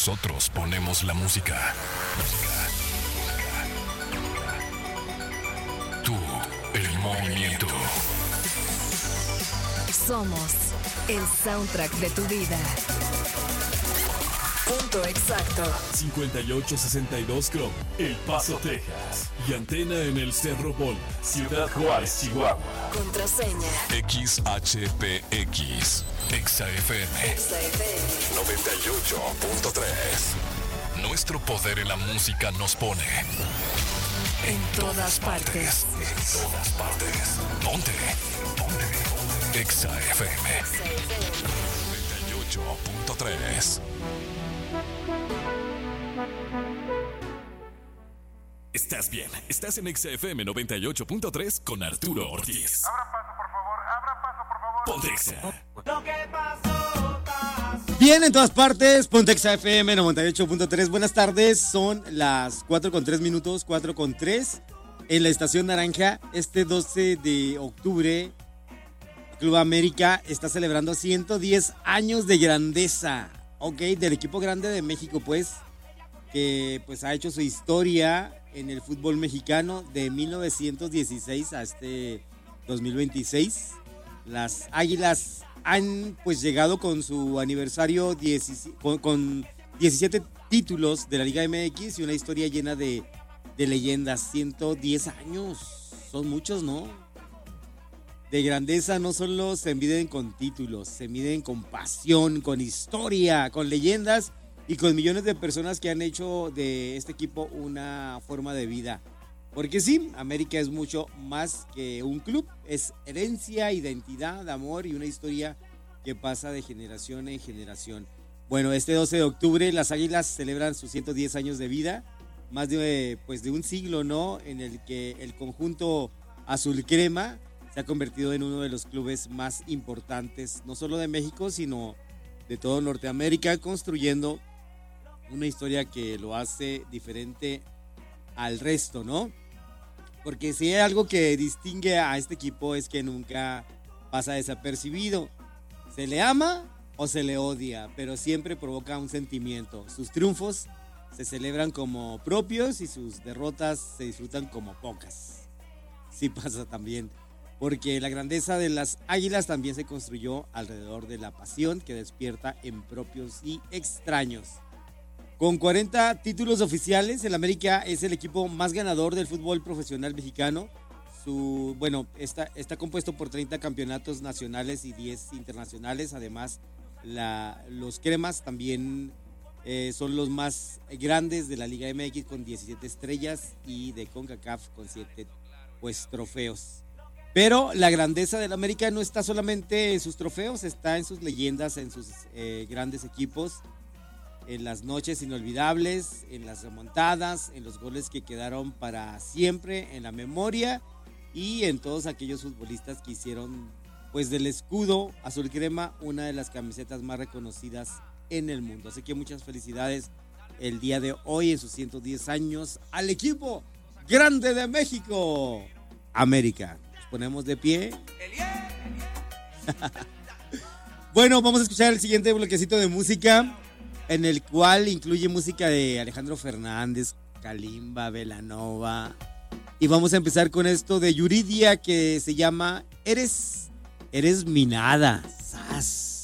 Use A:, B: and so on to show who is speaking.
A: Nosotros ponemos la música. Tú, el movimiento.
B: Somos el soundtrack de tu vida. Punto exacto.
C: 5862 Chrome, El Paso, Texas. Y antena en el Cerro Bol, Ciudad Juárez, Chihuahua.
B: Contraseña
A: XHPX. XFM 98.3. Nuestro poder en la música nos pone en todas partes. En todas partes. Ponte. XFM 98.3.
C: Estás bien, estás en XFM 98.3 con Arturo Ortiz.
D: Abra paso, por favor.
C: Ponte Exa.
D: Lo que pasó.
E: Bien, en todas partes, Ponte XFM 98.3. Buenas tardes, son las 4:03, 4:03. En la Estación Naranja, este 12 de octubre, Club América está celebrando 110 años de grandeza, ok, del equipo grande de México, pues, que pues ha hecho su historia en el fútbol mexicano de 1916 a este 2026. Las Águilas han pues llegado con su aniversario con 17 títulos de la Liga MX y una historia llena de leyendas. 110 años, son muchos, ¿no? De grandeza no solo se miden con títulos, se miden con pasión, con historia, con leyendas y con millones de personas que han hecho de este equipo una forma de vida. Porque sí, América es mucho más que un club, es herencia, identidad, amor y una historia que pasa de generación en generación. Bueno, este 12 de octubre las Águilas celebran sus 110 años de vida, más de un siglo, ¿no? En el que el conjunto azul crema se ha convertido en uno de los clubes más importantes, no solo de México, sino de todo Norteamérica, construyendo una historia que lo hace diferente al resto, ¿no? Porque si hay algo que distingue a este equipo es que nunca pasa desapercibido. Se le ama o se le odia, pero siempre provoca un sentimiento. Sus triunfos se celebran como propios y sus derrotas se disfrutan como pocas. Sí pasa también, porque la grandeza de las Águilas también se construyó alrededor de la pasión que despierta en propios y extraños. Con 40 títulos oficiales, el América es el equipo más ganador del fútbol profesional mexicano. Está compuesto por 30 campeonatos nacionales y 10 internacionales. Además, los cremas también son los más grandes de la Liga MX con 17 estrellas y de CONCACAF con 7 trofeos. Pero la grandeza del América no está solamente en sus trofeos, está en sus leyendas, en sus grandes equipos, en las noches inolvidables, en las remontadas, en los goles que quedaron para siempre en la memoria y en todos aquellos futbolistas que hicieron pues del escudo azul crema una de las camisetas más reconocidas en el mundo. Así que muchas felicidades el día de hoy en sus 110 años al equipo grande de México, América. Nos ponemos de pie. Bueno, vamos a escuchar el siguiente bloquecito de música, en el cual incluye música de Alejandro Fernández, Kalimba, Belanova. Y vamos a empezar con esto de Yuridia que se llama Eres mi nada. ¡Sas!